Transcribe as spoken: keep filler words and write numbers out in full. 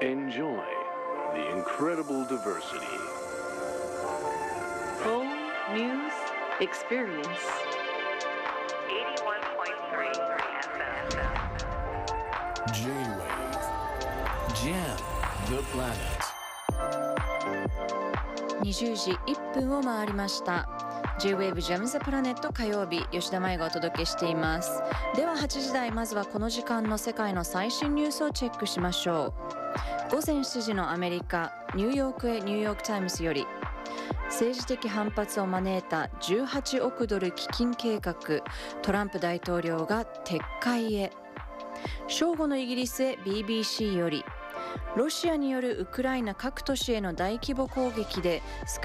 Enjoy the incredible diversity. Full News Experience. eighty-one point three F M. J-Wave Jam the Planet。 にじゅうじいっぷんを回りました。 J-Wave Jam the Planet 火曜日、吉田麻也がお届けしています。でははちじ台、まずはこの時間の世界の最新ニュースをチェックしましょう。午前しちじのアメリカ、ニューヨークへニューヨークタイムズより、政治的反発を招いたじゅうはちおくドル基金計画、トランプ大統領が撤回へ。正午のイギリスへ ビービーシー より、ロシアによるウクライナ各都市への大規模攻撃で少